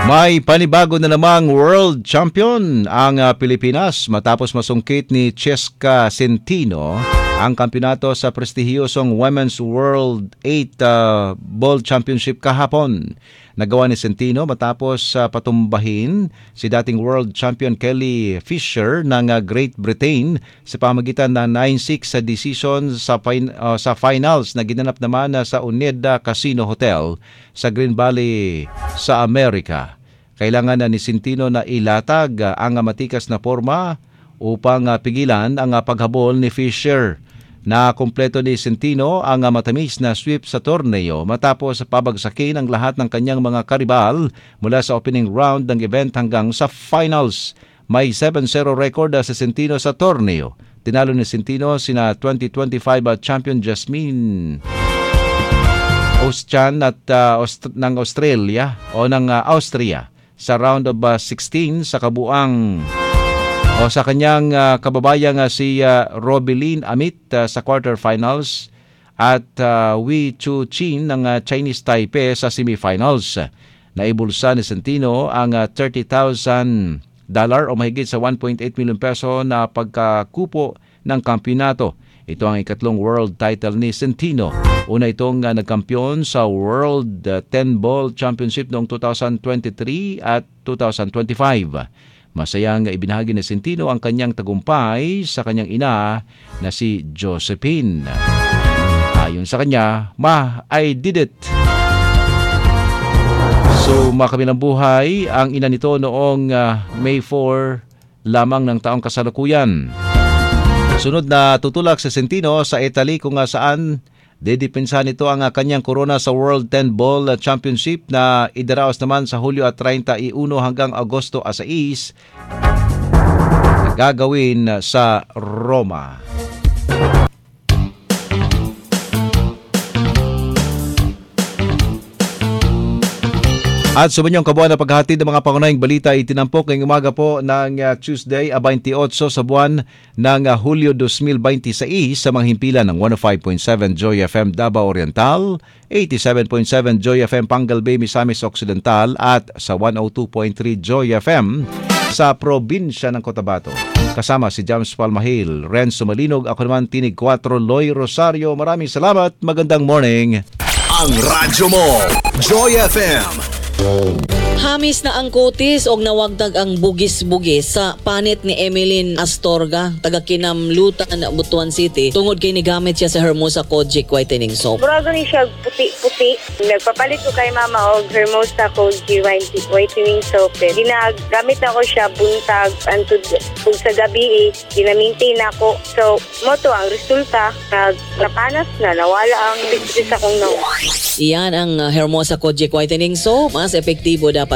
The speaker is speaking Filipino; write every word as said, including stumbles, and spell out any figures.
May panibago na namang world champion ang uh, Pilipinas matapos masungkit ni Cheska Centino ang kampyonato sa prestihiyosong Women's World eight uh, Ball Championship kahapon. Nagawa ni Centino matapos uh, patumbahin si dating world champion Kelly Fisher ng uh, Great Britain sa pamagitan ng nine six sa decision sa, fin- uh, sa finals na ginanap naman uh, sa Uneda Casino Hotel sa Green Valley sa Amerika. Kailangan na ni Centino na ilatag uh, ang matikas na forma upang uh, pigilan ang uh, paghabol ni Fisher. Na kumpleto ni Centino ang matamis na sweep sa torneo matapos pabagsakin ang lahat ng kanyang mga karibal mula sa opening round ng event hanggang sa finals. May seven zero record sa Centino sa torneo. Tinalo ni Centino sina twenty twenty-five champion Jasmine Ostian at uh, Aust- ng Australia o ng uh, Austria sa round of uh, sixteen sa kabuang o sa kanyang uh, kababayang uh, si uh, Robilin Amit uh, sa quarterfinals at uh, Wei Chu Chin ng uh, Chinese Taipei sa semifinals. Naibulsa ni Centino ang uh, thirty thousand dollars o mahigit sa one point eight million peso na pagkakupo ng kampyonato. Ito ang ikatlong world title ni Centino. Una itong uh, nagkampiyon sa World uh, ten Ball Championship noong two thousand twenty-three at two thousand twenty-five. Masayang ibinahagi ni Centino ang kanyang tagumpay sa kanyang ina na si Josephine. Ayon sa kanya, "Ma, I did it." So, makamilang buhay ang ina nito noong uh, May fourth lamang ng taong kasalukuyan. Sunod na tutulak si Centino sa Italy kung saan didepensa nito ang kanyang korona sa World ten Ball Championship na idaraos naman sa Hulyo at thirty-one hanggang Agosto six na gagawin sa Roma. At sumanyong kabuuan na paghahatid ng mga pangunahing balita itinampok ngayong umaga po ng uh, Tuesday, twenty-eight sa buwan ng uh, Hulyo twenty twenty-six sa mga himpilan ng one oh five point seven Joy F M Davao Oriental, eighty-seven point seven Joy F M Pangal Bay, Misamis Occidental at sa one oh two point three Joy F M sa probinsya ng Cotabato. Kasama si James Palmahil, Renzo Malinog, ako naman Tinig four Loy Rosario. Maraming salamat, magandang morning. Ang radyo mo, Joy F M. Hamis na ang kutis og nawagdag ang bugis-bugis sa panit ni Emeline Astorga, taga Kinamlutan, Butuan City. Tungod kay nigamit siya sa Hermosa Kojic Whitening Soap. Burago ni siya puti-puti. Nagpapalit ko kay mama og Hermosa Kojic Whitening Soap. Ginagamit ako siya buntag antud kung sa gabi, ginamintain ako. So, mo to ang resulta, nag napanas na, nawala ang business akong nawa. Iyan ang uh, Hermosa Kojic Whitening Soap. Mas epektibo dapat